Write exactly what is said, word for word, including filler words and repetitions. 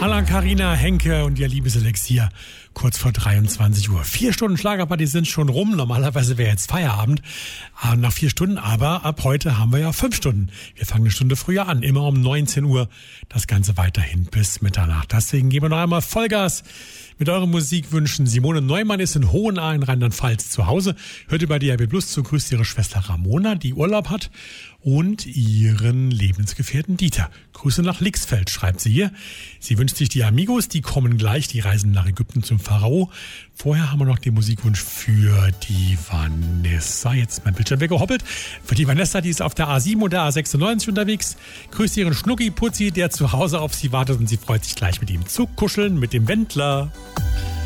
Anna, Carina, Henke und ihr Liebeselixier. Kurz vor dreiundzwanzig Uhr. Vier Stunden Schlagerparty sind schon rum. Normalerweise wäre jetzt Feierabend. Aber nach vier Stunden, aber ab heute haben wir ja fünf Stunden. Wir fangen eine Stunde früher an, immer um neunzehn Uhr. Das Ganze weiterhin bis Mitternacht. Deswegen geben wir noch einmal Vollgas mit euren Musikwünschen. Simone Neumann ist in Hohenahr in Rheinland-Pfalz zu Hause. Hört über D R B Plus zu, grüßt ihre Schwester Ramona, die Urlaub hat, und ihren Lebensgefährten Dieter. Grüße nach Lixfeld, schreibt sie hier. Sie wünscht sich die Amigos, die kommen gleich, die reisen nach Ägypten zum Pharao. Vorher haben wir noch den Musikwunsch für die Vanessa. Jetzt ist mein Bildschirm weggehoppelt. Für die Vanessa, die ist auf der A sieben und der A sechsundneunzig unterwegs. Grüßt ihren Schnucki-Putzi, der zu Hause auf sie wartet, und sie freut sich gleich mit ihm zu kuscheln, mit dem Wendler.